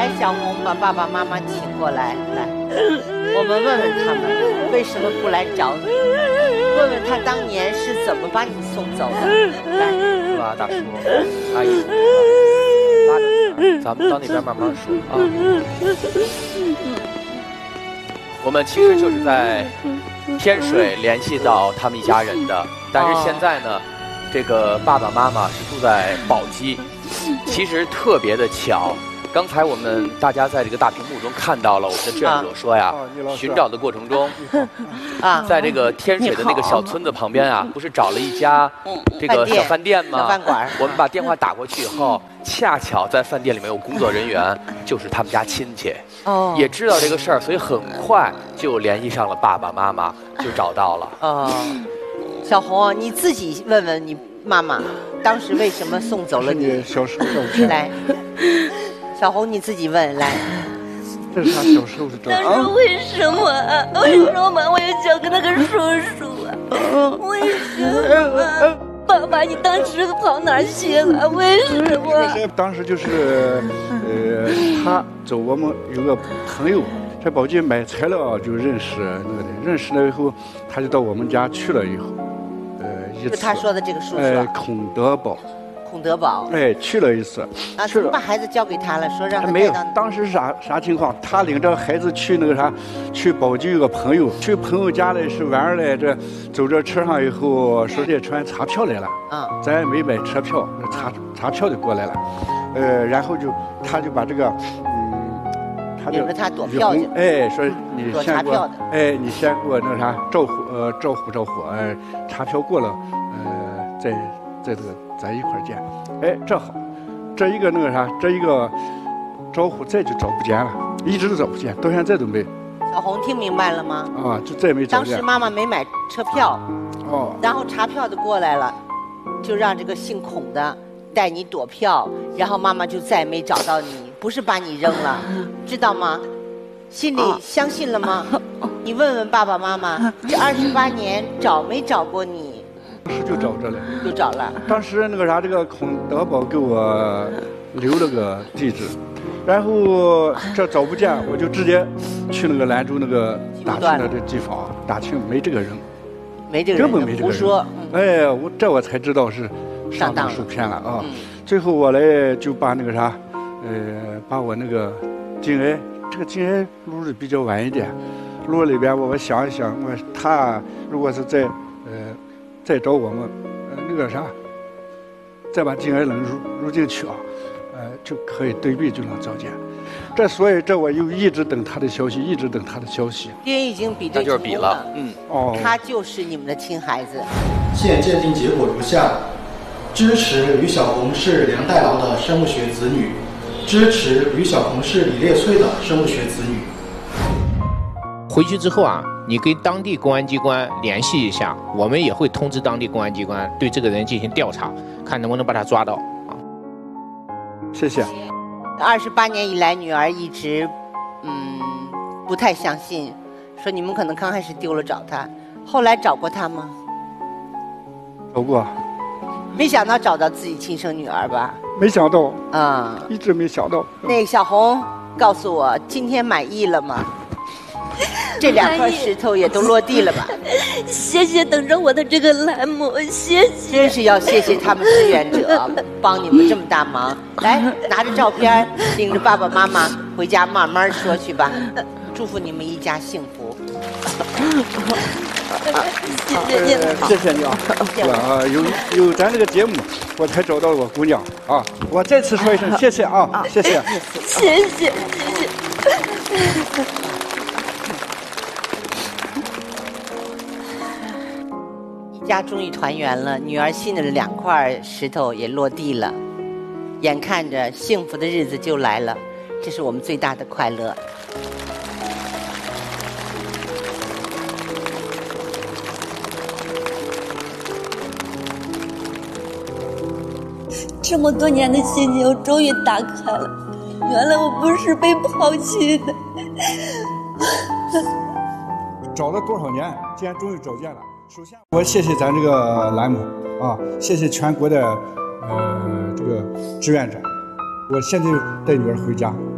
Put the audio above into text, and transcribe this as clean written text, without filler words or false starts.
来，小红把爸爸妈妈请过来，来，我们问问他们为什么不来找你，问问他当年是怎么把你送走的。来， 是吧，大叔、阿姨，拉着咱们到那边慢慢说啊。我们其实就是在天水联系到他们一家人的，但是现在呢，这个爸爸妈妈是住在宝鸡，其实特别的巧。刚才我们大家在这个大屏幕中看到了我们的志愿者说呀，寻找的过程中，在这个天水的那个小村子旁边啊，不是找了一家这个小饭店吗？ 小饭馆。 我们把电话打过去以后，恰巧在饭店里面有工作人员，就是他们家亲戚，也知道这个事儿，所以很快就联系上了爸爸妈妈，就找到了。 小红，你自己问问你妈妈，当时为什么送走了你？ 小时候来。小红，你自己问来。 这是他小时候是这样。 但是为什么啊？为什么我要交给那个叔叔啊？为什么？爸爸，你当时跑哪儿去了？为什么？ 当时就是，他走我们有个朋友在宝鸡买材料就认识那个人，认识了以后，他就到我们家去了以后，一次。 就他说的这个叔叔。 孔德宝。 孔德宝， 去了一次， 去了，把孩子交给他了，说让他没有。当时啥情况？他领着孩子去那个啥，去宝鸡有个朋友，去朋友家里是玩来着，走着车上以后，说这船查票来了，咱没买车票，查票就过来了，然后他就把这个，他就领着他躲票去， 说你先给我，你先给我那个啥招呼，查票过了，在这个。在一块儿见，这好，这一个那个啥，这一个招呼再就找不见了，一直都找不见，到现在都没。 小红听明白了吗？ 就再没找见。 当时妈妈没买车票，然后查票的过来了，就让这个姓孔的带你躲票，然后妈妈就再也没找到你，不是把你扔了，知道吗？心里相信了吗？你问问爸爸妈妈，这28年找没找过你？ 当时就找着了， 就找了。 当时那个啥，这个孔德宝给我留了个地址，然后这找不见，我就直接去那个兰州那个大庆的这机房，大庆没这个人， 没这个人， 根本没这个人。 胡说。 我才知道是上当受骗了啊！最后我来就把那个啥，把我那个颈癌，这个颈癌录的比较晚一点，录里边我想一想，他如果是再找我们，那个啥，再把颈癌能入进去就可以对比就能找见。所以我又一直等他的消息，一直等他的消息。 爹已经比对那就是比了， 他就是你们的亲孩子。 现鉴定结果如下：支持吕小红是梁代劳的生物学子女，支持吕小红是李烈翠的生物学子女。 回去之后啊，你跟当地公安机关联系一下，我们也会通知当地公安机关对这个人进行调查，看能不能把他抓到啊。 谢谢。 28年以来，女儿一直不太相信，说你们可能刚开始丢了找他，后来找过他吗？ 找过。 没想到找到自己亲生女儿吧？ 没想到一直没想到。 那个小红告诉我，今天满意了吗？这2块石头也都落地了吧？ 谢谢等着我的这个栏目，谢谢。 真是要谢谢他们志愿者帮你们这么大忙。来，拿着照片，领着爸爸妈妈回家慢慢说去吧。祝福你们一家幸福。 谢谢你， 谢谢你啊！有咱这个节目，我才找到我姑娘啊！我再次说一声谢谢啊！谢谢， 谢谢。 一家终于团圆了，女儿心里的2块石头也落地了，眼看着幸福的日子就来了，这是我们最大的快乐。 这么多年的心结，我终于打开了，原来我不是被抛弃的。 找了多少年，今天终于找见了。首先，我谢谢咱这个栏目啊，谢谢全国的这个志愿者。我现在带女儿回家。